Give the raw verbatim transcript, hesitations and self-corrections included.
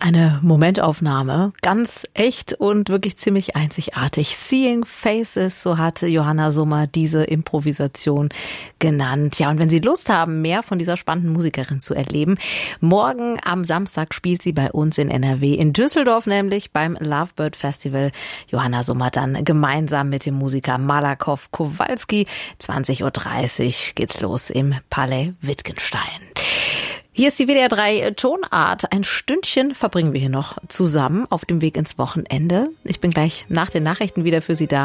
Eine Momentaufnahme, ganz echt und wirklich ziemlich einzigartig. Seeing Faces, so hatte Johanna Summer diese Improvisation genannt. Ja, und wenn Sie Lust haben, mehr von dieser spannenden Musikerin zu erleben, morgen am Samstag spielt sie bei uns in N R W, in Düsseldorf nämlich beim Lovebird Festival. Johanna Summer dann gemeinsam mit dem Musiker Malakow Kowalski. zwanzig Uhr dreißig geht's los im Palais Wittgenstein. Hier ist die W D R drei Tonart. Ein Stündchen verbringen wir hier noch zusammen auf dem Weg ins Wochenende. Ich bin gleich nach den Nachrichten wieder für Sie da.